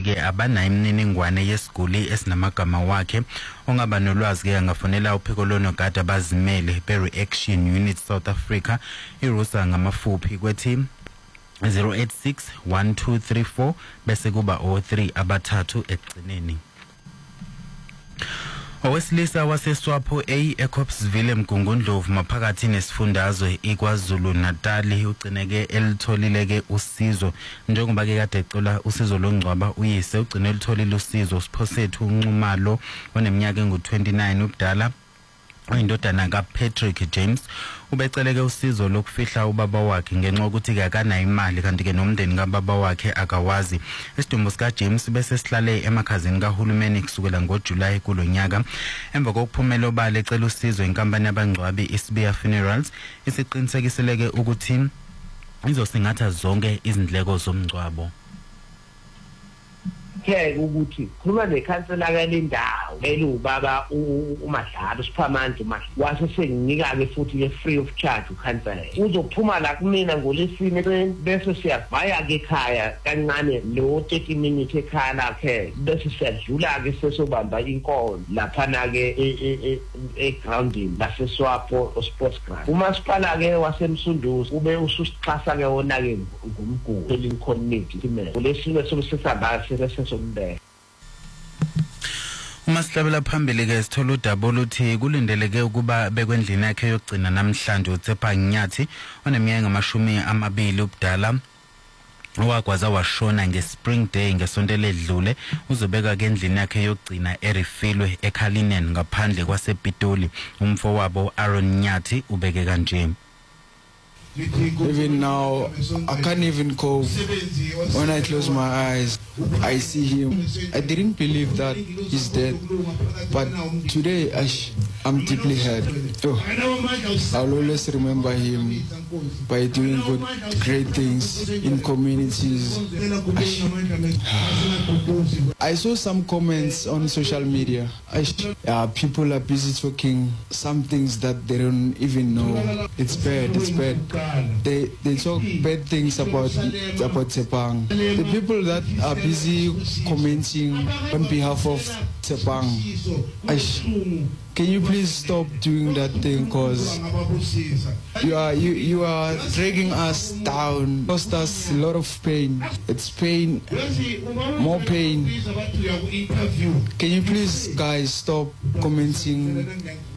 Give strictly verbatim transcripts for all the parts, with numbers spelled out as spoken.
ke abanayo imininingwane yesiguli esinamagama wakhe. Ongaba nolwazi ke angafonela uphiko lonogada bazimele be-Reaction Unit South Africa irusa ngamafuphi kwethi zero eight six one two three four bese kuba zero three abathathu ekugcineni. Owesilisa waseSwapo A eCopsville eMgungundlovu maphakathi nesifundazwe iKwaZulu Natal ugcineke elitholileke usizo njengoba ke kade ecela usizo longcwaba uyise ugcine elitholile usizo Siphosethu uNcumalo oneminyaka engu twenty-nine ubudala oyindodana kaPatrick James ubeceleke usizo lokufihla ubaba wakhe ngenxa ukuthi ke akanayo imali kanti ke nomndeni kababa wakhe akawazi. Isidumbu sika James bese sihlale emakhazini kahulumeni kusukela ngoJuly kulonyaka. Emva kokuphumela obale ecela usizo inkampani yabangcwabi iSibiya Funerals isiqinisekiseleke ukuthi izosingatha zonke izindleko zomngcwabo. Ke ukuthi khuluma nekhansela kalendawo elubaba uMadlalo uSiphamandla uMadlalo wase senginika ke futhi ke free of charge ukhansela uzophuma la kumina ngolesine bese siyavaya ke ekhaya kancane lo thirty minutes ekhaya lakhe bese siyadlula ke sesobamba inkolo lapha na ke egrounding laseSwapo sports ground. Umasipala ke waseMsunduzi ube ususixhasa ke wona ke ngumgugu eLincoln community ngolesine sobusesaba sese Umasilabela phambili ke sithola udaba oluthi kulindeleke ukuba bekwendlini yakhe yokugcina namhlanje uTsepa Nyathi oneminyaka ngamashumi amabili ubudala owagwaza washona ngeSpring Day ngesonto ledlule uzobeka ke endlini yakhe yokugcina erifilwe eKalinen ngaphandle kwasePitoli. Umfo wabo Aaron Nyathi ubeke kanje. Even now, I can't even cope. When I close my eyes, I see him. I didn't believe that he's dead. But today, I sh I'm deeply hurt. Oh, I'll always remember him by doing good, great things in communities. I saw some comments on social media. I sh uh, people are busy talking some things that they don't even know. It's bad, it's bad. They they talk bad things about about Tshepang. The people that are busy commenting on behalf of Tshepang, can you please stop doing that thing? Cause you are you you are dragging us down, cost us a lot of pain. It's pain, more pain. Can you please, guys, stop commenting?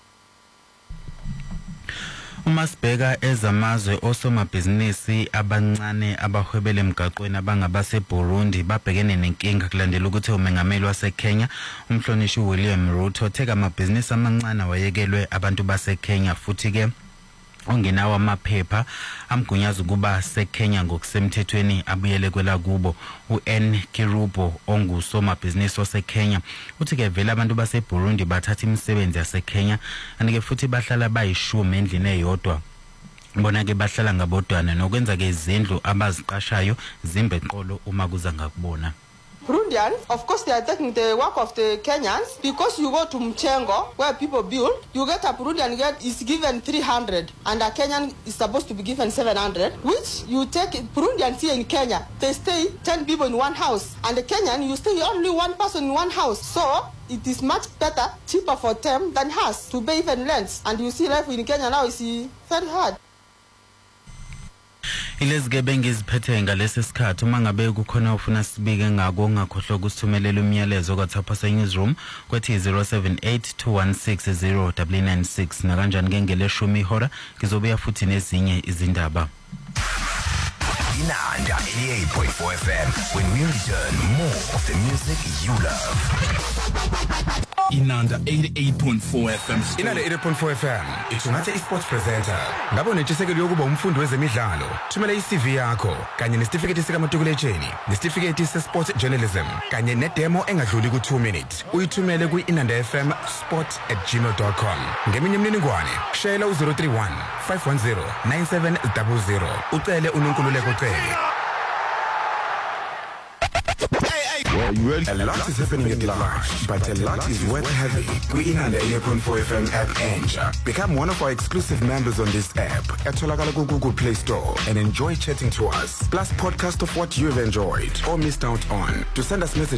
Umasibheka ezamazwe osomabhizinisi abancane abahwebele emgaqweni abangabase Burundi babhekene nenkinga kulandela ukuthi umengameli waseKenya umhlonishwa William Ruto theka amabhizinisi amancane wayekelwe abantu baseKenya futhi ke ongenawo amaphepha amgunyaza ukuba seKenya ngokusemthethweni abuyele kwela kubo. uN Kirubo ongusomabhizinisi waseKenya uthi ke vele abantu baseBurundi bathatha imisebenzi yaseKenya anike futhi bahlala bayishumi endlini eyodwa bona ke bahlala ngabodwana nokwenza ke izindlu abaziqashayo zimbe eqolo uma kuza ngakubona. Burundian, of course, they are taking the work of the Kenyans because you go to Mchengo where people build, you get a Burundian get is given three hundred and a Kenyan is supposed to be given seven hundred, which you take Burundians here in Kenya. They stay ten people in one house and the Kenyan you stay only one person in one house. So it is much better, cheaper for them than us to pay even rents. And you see life in Kenya now is very hard. Ilezigebe ngiziphethe ngalesi sikhathi uma ngabe kukhona ufuna sibike ngako ongakhohlwa ukusithumelela umyalezo kwaThapasa Newsroom kwethi zero seven eight two one six zero nine nine six na kanjani ke ngeleshumi ihora ngizobuya futhi nezinye izindaba. Inanda eighty-eight point four F M when we return more of the music you love. Inanda eighty-eight point four F M. Inanda eighty-eight point four F M isungathe iSports Presenter. Ngabe unentshisekelo yokuba umfundi wezemidlalo? Thumela i-C V yakho kanye nesitifiketi sikamatikuletsheni, nesitifiketi se-Sport Journalism kanye nedemo engadluli ku two minutes. Uyithumele ku-inanda f m sport at gmail dot com. Ngeminye imininingwane shayela u zero three one five one zero nine seven zero zero. Ucele uNonkululeko Cele. Well, you ready? A lot is happening at large, but a lot is worth having. We in the eighty-eight point four F M app Enja. Become one of our exclusive members on this app at Tolakala Google Play Store and enjoy chatting to us. Plus podcast of what you've enjoyed or missed out on. To send us messages